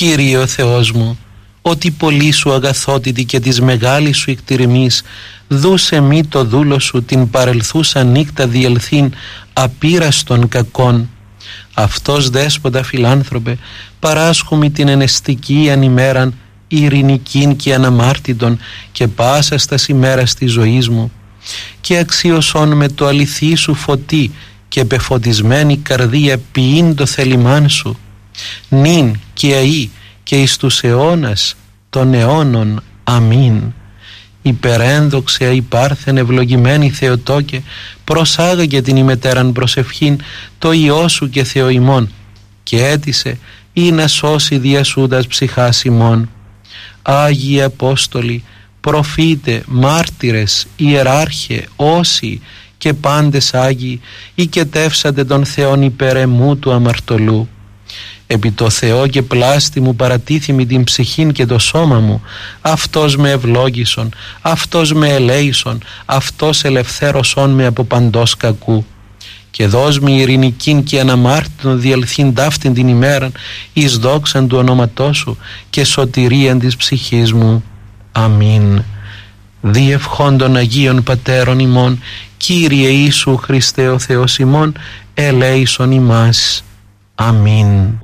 Κύριε ο Θεός μου, ότι πολύ σου αγαθότητη και της μεγάλης σου εκτιρμής, δούσε μη το δούλο σου την παρελθούσα νύχτα διελθήν απείραστον κακών. Αυτός δέσποτα φιλάνθρωπε, παράσχομη την ενεστική ανημέραν, ειρηνικήν και αναμάρτητον και πάσα στας ημέρας της ζωής μου, και αξίωσον με το αληθή σου φωτί και πεφωτισμένη καρδία ποιήν το θέλημάν σου, νυν και αεί και εις τους αιώνας των αιώνων. Αμήν. Υπερένδοξε υπάρθεν ευλογημένη Θεοτόκε, προσάγαγε την ημετέραν προσευχήν το Υιό σου και Θεό ημών, και έτησε ή να σώσει διασούντας ψυχάς ημών. Άγιοι Απόστολοι, προφήτε, μάρτυρες, ιεράρχε, όσοι και πάντες Άγιοι, οικετεύσατε τον Θεόν υπέρ εμού του αμαρτωλού. Επί το Θεό και πλάστη μου παρατήθημη την ψυχήν και το σώμα μου, Αυτός με ευλόγησον, Αυτός με ελέησον, Αυτός ελευθέρωσον με από παντός κακού. Και δώσ' μη ειρηνικήν και αναμάρτητον διελθήν ταύτην την ημέραν, εις δόξαν του ονόματός σου και σωτηρίαν της ψυχής μου. Αμήν. Διευχών των Αγίων Πατέρων ημών, Κύριε Ιησού Χριστέ ο Θεός ημών, ελέησον ημάς. Αμήν.